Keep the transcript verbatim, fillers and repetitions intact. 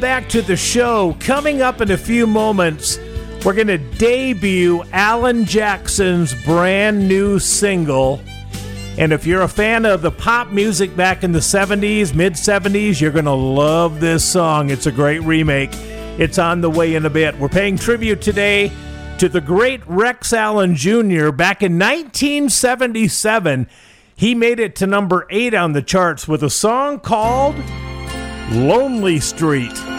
back to the show. Coming up in a few moments, we're going to debut Alan Jackson's brand new single. And if you're a fan of the pop music back in the seventies, mid-seventies, you're going to love this song. It's a great remake. It's on the way in a bit. We're paying tribute today to the great Rex Allen Junior Back in nineteen seventy-seven, he made it to number eight on the charts with a song called Lonely Street.